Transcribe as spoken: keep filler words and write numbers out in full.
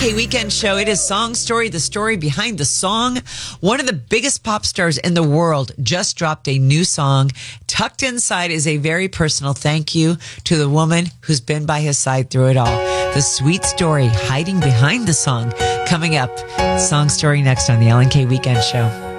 K Weekend Show. It is Song Story, the story behind the song. One of the biggest pop stars in the world just dropped a new song. Tucked inside is a very personal thank you to the woman who's been by his side through it all. The sweet story hiding behind the song. Coming up, Song Story next on the Ellen K Weekend Show.